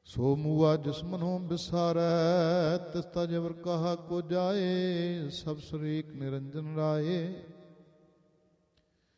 ਸੋ ਮੂਆ ਜਿਸ ਮਨੋਂ ਵਿਸਾਰੈ ਤਿਸ ਤਾ ਜਬਰ ਕਹਾ ਕੋ ਜਾਏ। ਸਭ ਸਰੀਕ ਨਿਰੰਜਨ ਰਾਏ